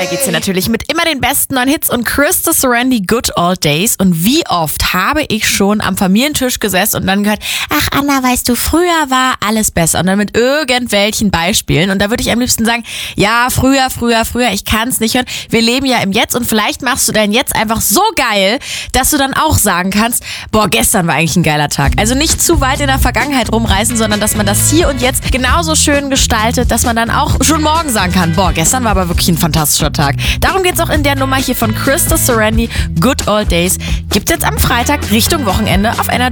geht's hier natürlich mit immer den besten neuen Hits und Krista Serendi, Good Old Days. Und wie oft habe ich schon am Familientisch gesessen und dann gehört, ach Anna, weißt du, früher war alles besser. Und dann mit irgendwelchen Beispielen. Und da würde ich am liebsten sagen, ja, früher, ich kann es nicht hören. Wir leben ja im Jetzt und vielleicht machst du dein Jetzt einfach so geil, dass du dann auch sagen kannst, boah, gestern war eigentlich ein geiler Tag. Also nicht zu weit in der Vergangenheit rumreißen, sondern dass man das hier und jetzt genauso schön gestaltet, dass man dann auch schon morgen sagen kann, boah, gestern war aber wirklich ein fantastischer Tag. Darum geht's auch in der Nummer hier von Krista Serendi, Good Old Days. Gibt's jetzt am Freitag Richtung Wochenende auf Energy.